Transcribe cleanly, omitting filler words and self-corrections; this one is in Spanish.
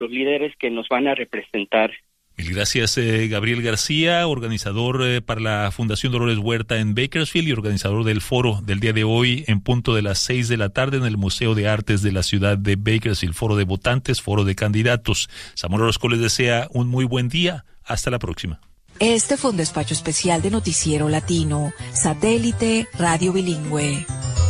los líderes que nos van a representar. Mil gracias, Gabriel García, organizador para la Fundación Dolores Huerta en Bakersfield y organizador del foro del día de hoy en punto de las 6 de la tarde en el Museo de Artes de la ciudad de Bakersfield. Foro de votantes, foro de candidatos. Samuel Orozco les desea un muy buen día. Hasta la próxima. Este fue un despacho especial de Noticiero Latino, Satélite Radio Bilingüe.